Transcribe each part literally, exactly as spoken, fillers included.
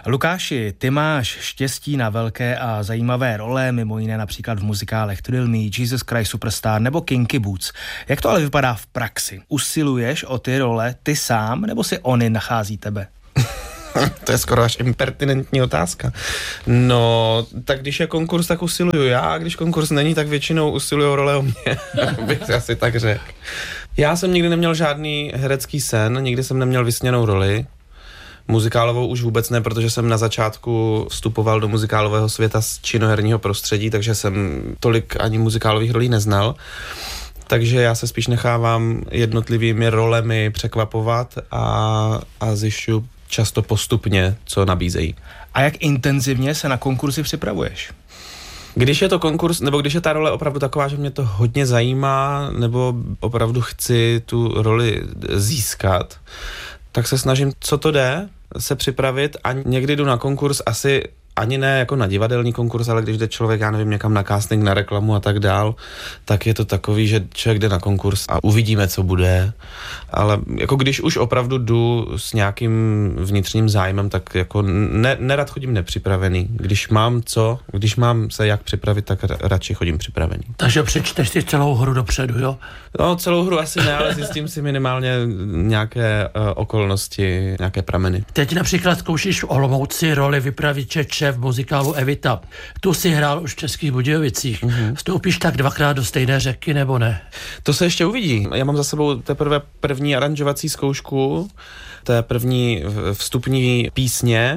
Lukáši, ty máš štěstí na velké a zajímavé role, mimo jiné například v muzikálech Thrill Me, Jesus Christ Superstar nebo Kinky Boots. Jak to ale vypadá v praxi? Usiluješ o ty role ty sám, nebo si oni nachází tebe? To je skoro až impertinentní otázka. No, tak když je konkurs, tak usiluju já, a když konkurs není, tak většinou usilují role o mě, bych asi tak řekl. Já jsem nikdy neměl žádný herecký sen, nikdy jsem neměl vysněnou roli. Muzikálovou už vůbec ne, protože jsem na začátku vstupoval do muzikálového světa z činoherního prostředí, takže jsem tolik ani muzikálových rolí neznal. Takže já se spíš nechávám jednotlivými rolemi překvapovat a, a zjišťuji často postupně, co nabízejí. A jak intenzivně se na konkursy připravuješ? Když je to konkurs, nebo když je ta role opravdu taková, že mě to hodně zajímá, nebo opravdu chci tu roli získat, tak se snažím, co to jde, se připravit a někdy jdu na konkurs asi ani ne jako na divadelní konkurs, ale když jde člověk, já nevím, někam na casting, na reklamu a tak dál, tak je to takový, že člověk jde na konkurs a uvidíme, co bude. Ale jako když už opravdu jdu s nějakým vnitřním zájmem, tak jako ne, nerad chodím nepřipravený. Když mám co, když mám se jak připravit, tak radši chodím připravený. Takže přečteš si celou hru dopředu, jo? No, celou hru asi ne, ale zjistím si minimálně nějaké uh, okolnosti, nějaké prameny. Teď například zkoušíš v Olomouci roli vypravěče v muzikálu Evita. Tu si hrál už v Českých Budějovicích. Mm-hmm. Vstoupíš tak dvakrát do stejné řeky, nebo ne? To se ještě uvidí. Já mám za sebou teprve první aranžovací zkoušku, té první vstupní písně.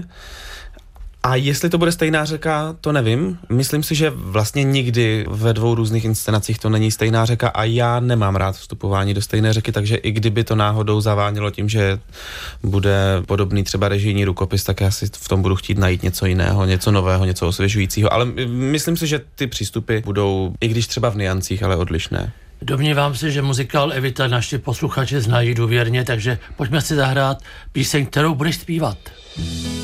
A jestli to bude stejná řeka, to nevím. Myslím si, že vlastně nikdy ve dvou různých inscenacích to není stejná řeka a já nemám rád vstupování do stejné řeky, takže i kdyby to náhodou zavánělo tím, že bude podobný třeba režijní rukopis, tak já si v tom budu chtít najít něco jiného, něco nového, něco osvěžujícího. Ale myslím si, že ty přístupy budou, i když třeba v niancích, ale odlišné. Domnívám se, že muzikál Evita naši posluchači znají důvěrně, takže pojďme si zahrát píseň, kterou budeš zpívat.